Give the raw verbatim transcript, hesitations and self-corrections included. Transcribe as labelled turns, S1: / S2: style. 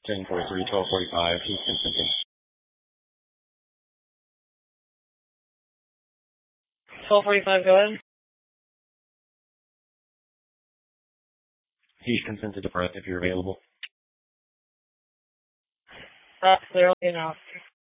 S1: ten forty-three, twelve forty-five, he's consenting.
S2: twelve forty-five, go ahead.
S1: He's consented to breath if you're available.
S2: That's clearly enough.